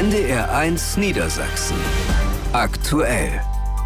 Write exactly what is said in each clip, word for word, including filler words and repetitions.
N D R eins Niedersachsen. Aktuell.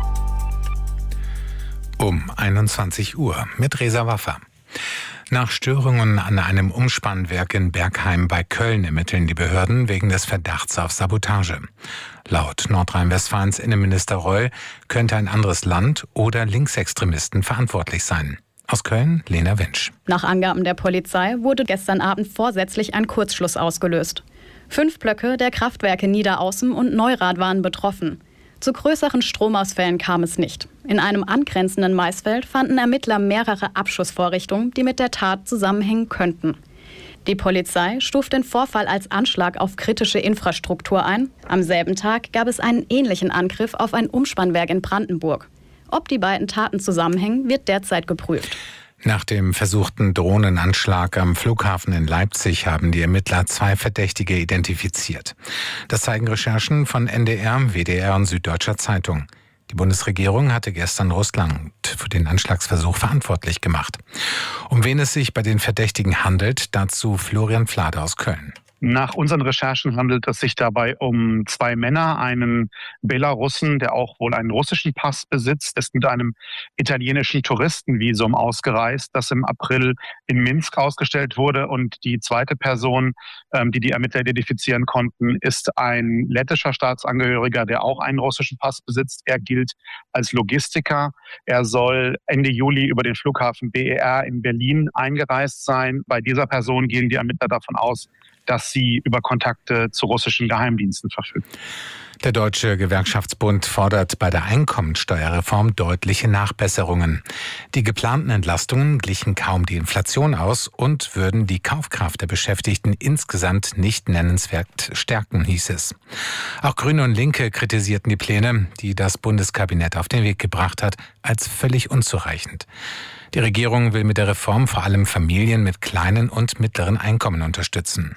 Um einundzwanzig Uhr mit Reza Waffa. Nach Störungen an einem Umspannwerk in Bergheim bei Köln ermitteln die Behörden wegen des Verdachts auf Sabotage. Laut Nordrhein-Westfalens Innenminister Reul könnte ein anderes Land oder Linksextremisten verantwortlich sein. Aus Köln, Lena Winsch. Nach Angaben der Polizei wurde gestern Abend vorsätzlich ein Kurzschluss ausgelöst. Fünf Blöcke der Kraftwerke Niederaußen und Neurath waren betroffen. Zu größeren Stromausfällen kam es nicht. In einem angrenzenden Maisfeld fanden Ermittler mehrere Abschussvorrichtungen, die mit der Tat zusammenhängen könnten. Die Polizei stuft den Vorfall als Anschlag auf kritische Infrastruktur ein. Am selben Tag gab es einen ähnlichen Angriff auf ein Umspannwerk in Brandenburg. Ob die beiden Taten zusammenhängen, wird derzeit geprüft. Nach dem versuchten Drohnenanschlag am Flughafen in Leipzig haben die Ermittler zwei Verdächtige identifiziert. Das zeigen Recherchen von N D R, W D R und Süddeutscher Zeitung. Die Bundesregierung hatte gestern Russland für den Anschlagsversuch verantwortlich gemacht. Um wen es sich bei den Verdächtigen handelt, dazu Florian Flade aus Köln. Nach unseren Recherchen handelt es sich dabei um zwei Männer, einen Belarussen, der auch wohl einen russischen Pass besitzt, ist mit einem italienischen Touristenvisum ausgereist, das im April in Minsk ausgestellt wurde. Und die zweite Person, die die Ermittler identifizieren konnten, ist ein lettischer Staatsangehöriger, der auch einen russischen Pass besitzt. Er gilt als Logistiker. Er soll Ende Juli über den Flughafen B E R in Berlin eingereist sein. Bei dieser Person gehen die Ermittler davon aus, dass sie über Kontakte zu russischen Geheimdiensten verfügt. Der Deutsche Gewerkschaftsbund fordert bei der Einkommensteuerreform deutliche Nachbesserungen. Die geplanten Entlastungen glichen kaum die Inflation aus und würden die Kaufkraft der Beschäftigten insgesamt nicht nennenswert stärken, hieß es. Auch Grüne und Linke kritisierten die Pläne, die das Bundeskabinett auf den Weg gebracht hat, als völlig unzureichend. Die Regierung will mit der Reform vor allem Familien mit kleinen und mittleren Einkommen unterstützen.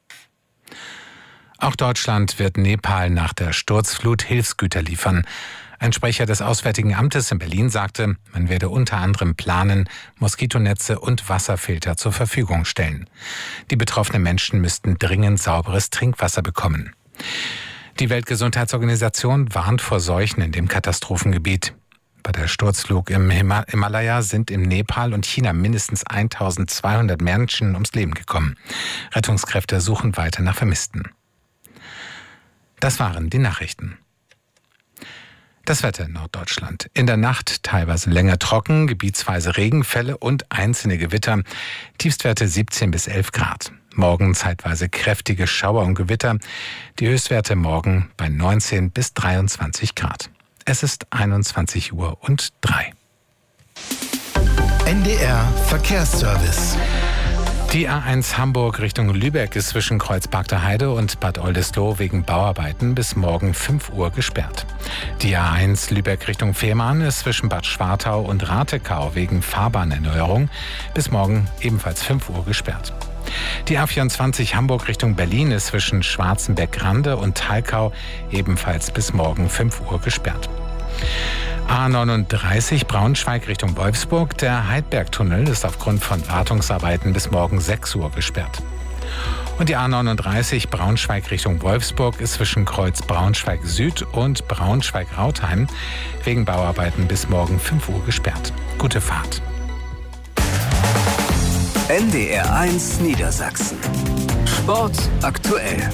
Auch Deutschland wird Nepal nach der Sturzflut Hilfsgüter liefern. Ein Sprecher des Auswärtigen Amtes in Berlin sagte, man werde unter anderem planen, Moskitonetze und Wasserfilter zur Verfügung stellen. Die betroffenen Menschen müssten dringend sauberes Trinkwasser bekommen. Die Weltgesundheitsorganisation warnt vor Seuchen in dem Katastrophengebiet. Bei der Sturzflut im Himalaya sind in Nepal und China mindestens eintausendzweihundert Menschen ums Leben gekommen. Rettungskräfte suchen weiter nach Vermissten. Das waren die Nachrichten. Das Wetter in Norddeutschland. In der Nacht teilweise länger trocken, gebietsweise Regenfälle und einzelne Gewitter. Tiefstwerte siebzehn bis elf Grad. Morgen zeitweise kräftige Schauer und Gewitter. Die Höchstwerte morgen bei neunzehn bis dreiundzwanzig Grad. Es ist einundzwanzig Uhr und drei. N D R Verkehrsservice. Die A eins Hamburg Richtung Lübeck ist zwischen Kreuzberg Heide und Bad Oldesloe wegen Bauarbeiten bis morgen fünf Uhr gesperrt. Die A eins Lübeck Richtung Fehmarn ist zwischen Bad Schwartau und Ratekau wegen Fahrbahnerneuerung bis morgen ebenfalls fünf Uhr gesperrt. Die A vierundzwanzig Hamburg Richtung Berlin ist zwischen Schwarzenbeck-Rande und Thalkau ebenfalls bis morgen fünf Uhr gesperrt. A neununddreißig Braunschweig Richtung Wolfsburg. Der Heidbergtunnel ist aufgrund von Wartungsarbeiten bis morgen sechs Uhr gesperrt. Und die A neununddreißig Braunschweig Richtung Wolfsburg ist zwischen Kreuz Braunschweig Süd und Braunschweig-Rautheim wegen Bauarbeiten bis morgen fünf Uhr gesperrt. Gute Fahrt. N D R eins Niedersachsen. Sport aktuell.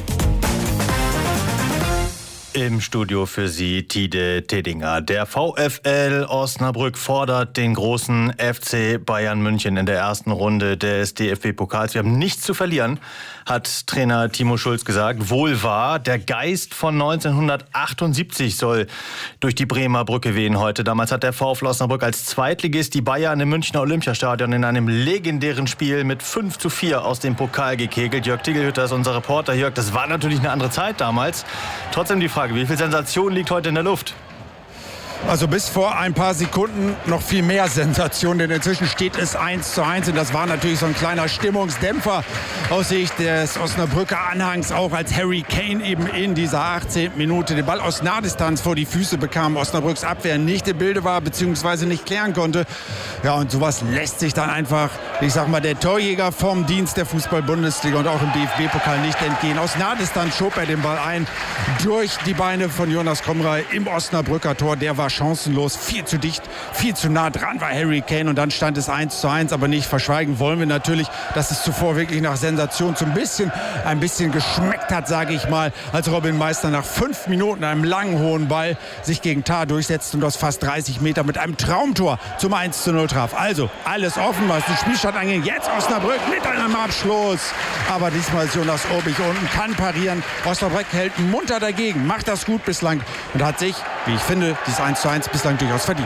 Im Studio für Sie Tide Tedinger. Der VfL Osnabrück fordert den großen F C Bayern München in der ersten Runde des D F B-Pokals. Wir haben nichts zu verlieren, hat Trainer Timo Schulz gesagt. Wohl wahr, der Geist von neunzehnhundertachtundsiebzig soll durch die Bremer Brücke wehen heute. Damals hat der VfL Osnabrück als Zweitligist die Bayern im Münchner Olympiastadion in einem legendären Spiel mit fünf zu vier aus dem Pokal gekegelt. Jörg Tiegelhütter ist unser Reporter. Jörg, das war natürlich eine andere Zeit damals. Trotzdem die Frage, wie viel Sensation liegt heute in der Luft? Also bis vor ein paar Sekunden noch viel mehr Sensation, denn inzwischen steht es eins zu eins und das war natürlich so ein kleiner Stimmungsdämpfer aus Sicht des Osnabrücker Anhangs, auch als Harry Kane eben in dieser achtzehnten Minute den Ball aus Nahdistanz vor die Füße bekam, Osnabrücks Abwehr nicht im Bilde war bzw. nicht klären konnte. Ja, und sowas lässt sich dann einfach, ich sag mal, der Torjäger vom Dienst der Fußball-Bundesliga und auch im D F B-Pokal nicht entgehen. Aus Nahdistanz schob er den Ball ein durch die Beine von Jonas Komrei im Osnabrücker Tor. Der war chancenlos, viel zu dicht, viel zu nah dran war Harry Kane und dann stand es eins zu eins, aber nicht verschweigen wollen wir natürlich, dass es zuvor wirklich nach Sensation so ein bisschen, ein bisschen geschmeckt hat, sage ich mal, als Robin Meissner nach fünf Minuten einem langen, hohen Ball sich gegen Tah durchsetzt und aus fast dreißig Meter mit einem Traumtor zum eins zu null traf. Also alles offen, was den Spielstand angeht. Jetzt Osnabrück mit einem Abschluss, aber diesmal ist Jonas Obig unten, kann parieren. Osnabrück hält munter dagegen, macht das gut bislang und hat sich, wie ich finde, dieses eins zu eins bislang durchaus verdient.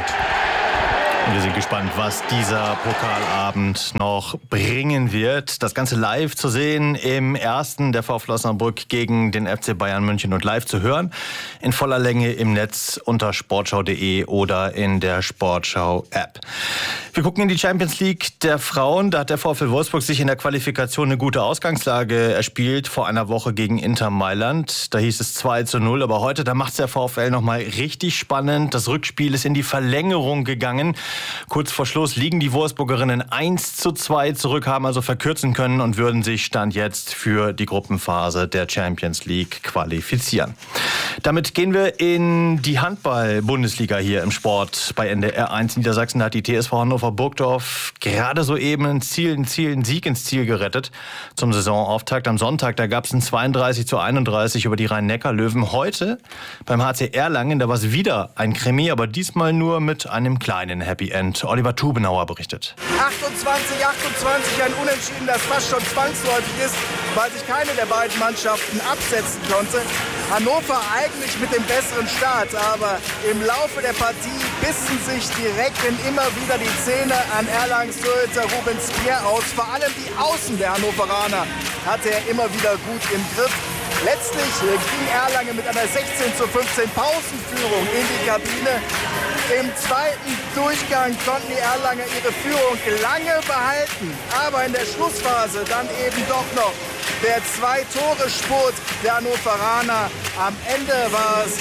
Wir sind gespannt, was dieser Pokalabend noch bringen wird. Das Ganze live zu sehen im ersten der VfL Osnabrück gegen den F C Bayern München und live zu hören in voller Länge im Netz unter sportschau punkt de oder in der Sportschau-App. Wir gucken in die Champions League der Frauen. Da hat der VfL Wolfsburg sich in der Qualifikation eine gute Ausgangslage erspielt vor einer Woche gegen Inter Mailand. Da hieß es zwei zu null, aber heute, da macht es der VfL nochmal richtig spannend. Das Rückspiel ist in die Verlängerung gegangen. Kurz vor Schluss liegen die Wolfsburgerinnen eins zu zwei zurück, haben also verkürzen können und würden sich Stand jetzt für die Gruppenphase der Champions League qualifizieren. Damit gehen wir in die Handball-Bundesliga hier im Sport bei N D R eins Niedersachsen. Da hat die T S V Hannover Burgdorf gerade soeben ein Ziel, ein Ziel, ein Sieg ins Ziel gerettet zum Saisonauftakt. Am Sonntag, da gab es ein zweiunddreißig zu einunddreißig über die Rhein-Neckar-Löwen. Heute beim H C Erlangen, da war es wieder ein Krimi, aber diesmal nur mit einem kleinen Happy End. Oliver Tubenauer berichtet. achtundzwanzig achtundzwanzig, ein Unentschieden, das fast schon zwangsläufig ist, weil sich keine der beiden Mannschaften absetzen konnte. Hannover eigentlich mit dem besseren Start, aber im Laufe der Partie bissen sich die Recken immer wieder die Zähne an Erlangens Torhüter Rubens Pierre aus. Vor allem die Außen der Hannoveraner hatte er immer wieder gut im Griff. Letztlich ging Erlangen mit einer sechzehn zu fünfzehn Pausenführung in die Kabine. Im zweiten Durchgang konnten die Erlanger ihre Führung lange behalten, aber in der Schlussphase dann eben doch noch der Zwei-Tore-Spurt der Hannoveraner. Am Ende war es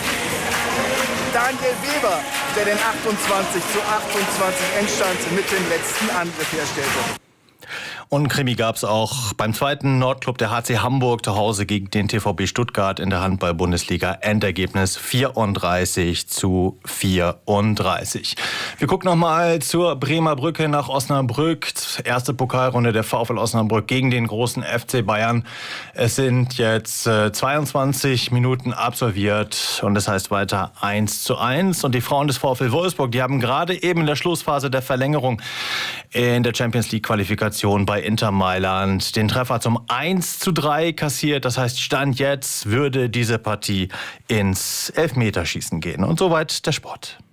Daniel Weber, der den achtundzwanzig zu achtundzwanzig Endstand mit dem letzten Angriff herstellte. Und Krimi gab es auch beim zweiten Nordclub, der H C Hamburg, zu Hause gegen den T V B Stuttgart in der Handball-Bundesliga. Endergebnis vierunddreißig zu vierunddreißig. Wir gucken nochmal zur Bremer Brücke nach Osnabrück. Erste Pokalrunde der VfL Osnabrück gegen den großen F C Bayern. Es sind jetzt äh, zweiundzwanzig Minuten absolviert und das heißt weiter eins zu eins. Und die Frauen des VfL Wolfsburg, die haben gerade eben in der Schlussphase der Verlängerung in der Champions League Qualifikation bei Inter Mailand den Treffer zum eins zu drei kassiert. Das heißt, Stand jetzt würde diese Partie ins Elfmeterschießen gehen. Und soweit der Sport.